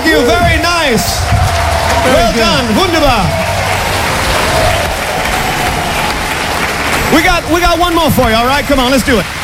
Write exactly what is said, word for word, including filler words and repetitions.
you. Very nice. Well done. Wunderbar. We got, we got one more for you, all right? Come on, let's do it.